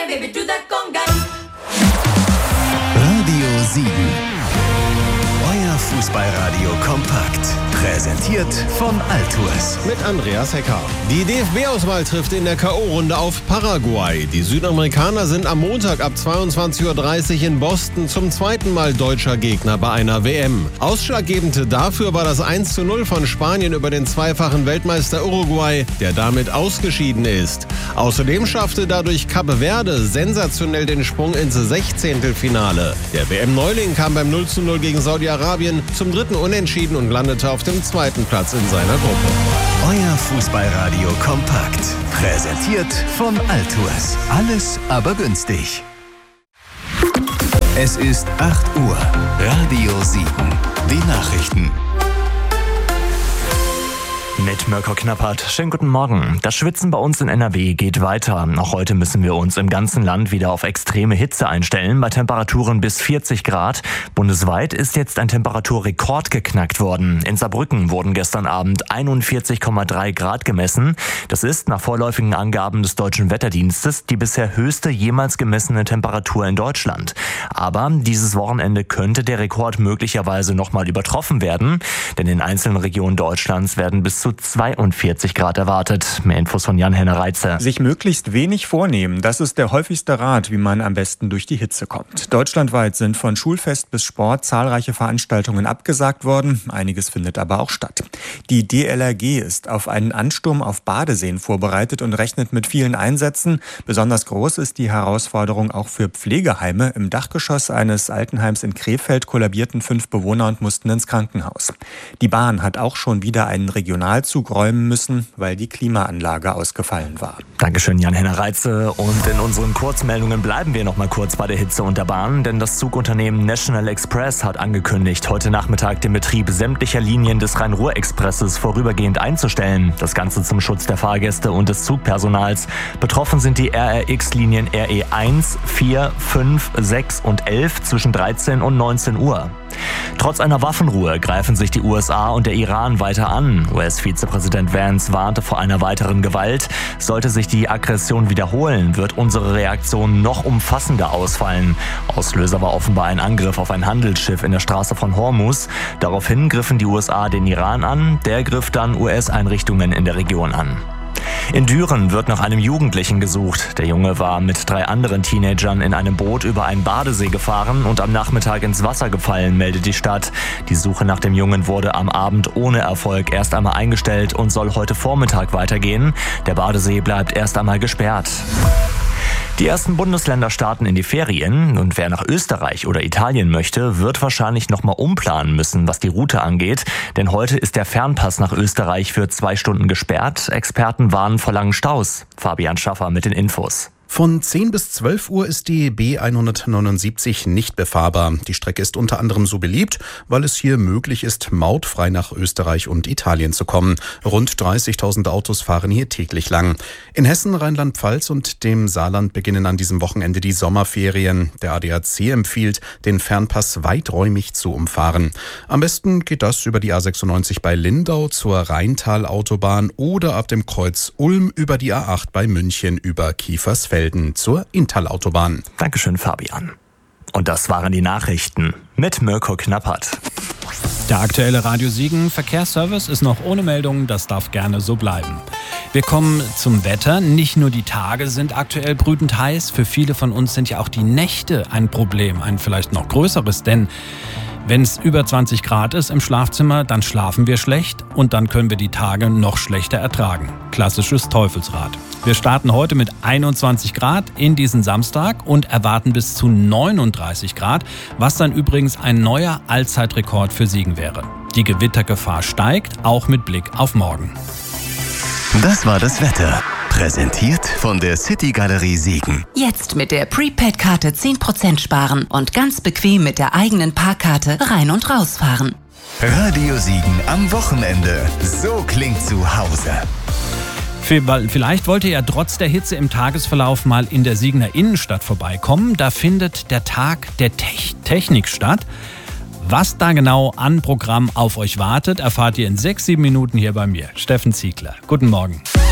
baby, do that conga. Radio Siegen. Euer Fußballradio kompakt. Präsentiert von Altours. Mit Andreas Hecker. Die DFB-Auswahl trifft in der K.O.-Runde auf Paraguay. Die Südamerikaner sind am Montag ab 22:30 Uhr in Boston zum zweiten Mal deutscher Gegner bei einer WM. Ausschlaggebend dafür war das 1:0 von Spanien über den zweifachen Weltmeister Uruguay, der damit ausgeschieden ist. Außerdem schaffte dadurch Cape Verde sensationell den Sprung ins 16. Der WM-Neuling kam beim 0:0 gegen Saudi-Arabien zum dritten Unentschieden und landete auf dem zweiten Platz in seiner Gruppe. Euer Fußballradio kompakt. Präsentiert von Altours. Alles aber günstig. Es ist 8 Uhr. Radio Siegen. Die Nachrichten. Mit Mirko Knappert. Schönen guten Morgen. Das Schwitzen bei uns in NRW geht weiter. Auch heute müssen wir uns im ganzen Land wieder auf extreme Hitze einstellen, bei Temperaturen bis 40 Grad. Bundesweit ist jetzt ein Temperaturrekord geknackt worden. In Saarbrücken wurden gestern Abend 41,3 Grad gemessen. Das ist nach vorläufigen Angaben des Deutschen Wetterdienstes die bisher höchste jemals gemessene Temperatur in Deutschland. Aber dieses Wochenende könnte der Rekord möglicherweise nochmal übertroffen werden, denn in einzelnen Regionen Deutschlands werden bis zu 42 Grad erwartet. Mehr Infos von Jan-Henner Reitze. Sich möglichst wenig vornehmen, das ist der häufigste Rat, wie man am besten durch die Hitze kommt. Deutschlandweit sind von Schulfest bis Sport zahlreiche Veranstaltungen abgesagt worden. Einiges findet aber auch statt. Die DLRG ist auf einen Ansturm auf Badeseen vorbereitet und rechnet mit vielen Einsätzen. Besonders groß ist die Herausforderung auch für Pflegeheime. Im Dachgeschoss eines Altenheims in Krefeld kollabierten 5 Bewohner und mussten ins Krankenhaus. Die Bahn hat auch schon wieder einen Regionalzug räumen müssen, weil die Klimaanlage ausgefallen war. Dankeschön, Jan-Henner Reitze. Und in unseren Kurzmeldungen bleiben wir noch mal kurz bei der Hitze und der Bahn, denn das Zugunternehmen National Express hat angekündigt, heute Nachmittag den Betrieb sämtlicher Linien des Rhein-Ruhr-Expresses vorübergehend einzustellen. Das Ganze zum Schutz der Fahrgäste und des Zugpersonals. Betroffen sind die RRX-Linien RE 1, 4, 5, 6 und 11 zwischen 13 und 19 Uhr. Trotz einer Waffenruhe greifen sich die USA und der Iran weiter an. US-Vizepräsident Vance warnte vor einer weiteren Gewalt. Sollte sich die Aggression wiederholen, wird unsere Reaktion noch umfassender ausfallen. Auslöser war offenbar ein Angriff auf ein Handelsschiff in der Straße von Hormuz. Daraufhin griffen die USA den Iran an, der griff dann US-Einrichtungen in der Region an. In Düren wird nach einem Jugendlichen gesucht. Der Junge war mit 3 anderen Teenagern in einem Boot über einen Badesee gefahren und am Nachmittag ins Wasser gefallen, meldet die Stadt. Die Suche nach dem Jungen wurde am Abend ohne Erfolg erst einmal eingestellt und soll heute Vormittag weitergehen. Der Badesee bleibt erst einmal gesperrt. Die ersten Bundesländer starten in die Ferien und wer nach Österreich oder Italien möchte, wird wahrscheinlich nochmal umplanen müssen, was die Route angeht. Denn heute ist der Fernpass nach Österreich für 2 Stunden gesperrt. Experten warnen vor langen Staus. Fabian Schaffer mit den Infos. Von 10 bis 12 Uhr ist die B179 nicht befahrbar. Die Strecke ist unter anderem so beliebt, weil es hier möglich ist, mautfrei nach Österreich und Italien zu kommen. Rund 30.000 Autos fahren hier täglich lang. In Hessen, Rheinland-Pfalz und dem Saarland beginnen an diesem Wochenende die Sommerferien. Der ADAC empfiehlt, den Fernpass weiträumig zu umfahren. Am besten geht das über die A96 bei Lindau zur Rheintal-Autobahn oder ab dem Kreuz Ulm über die A8 bei München über Kiefersfelden zur Inntal-Autobahn. Dankeschön, Fabian. Und das waren die Nachrichten mit Mirko Knappert. Der aktuelle Radio Siegen Verkehrsservice ist noch ohne Meldungen, das darf gerne so bleiben. Wir kommen zum Wetter. Nicht nur die Tage sind aktuell brütend heiß, für viele von uns sind ja auch die Nächte ein Problem, ein vielleicht noch größeres, denn wenn es über 20 Grad ist im Schlafzimmer, dann schlafen wir schlecht und dann können wir die Tage noch schlechter ertragen. Klassisches Teufelsrad. Wir starten heute mit 21 Grad in diesen Samstag und erwarten bis zu 39 Grad, was dann übrigens ein neuer Allzeitrekord für Siegen wäre. Die Gewittergefahr steigt, auch mit Blick auf morgen. Das war das Wetter. Präsentiert von der City Galerie Siegen. Jetzt mit der Prepaid-Karte 10% sparen und ganz bequem mit der eigenen Parkkarte rein und rausfahren. Radio Siegen am Wochenende. So klingt zu Hause. Vielleicht wollt ihr ja trotz der Hitze im Tagesverlauf mal in der Siegener Innenstadt vorbeikommen. Da findet der Tag der Technik statt. Was da genau an Programm auf euch wartet, erfahrt ihr in 6-7 Minuten hier bei mir. Steffen Ziegler. Guten Morgen.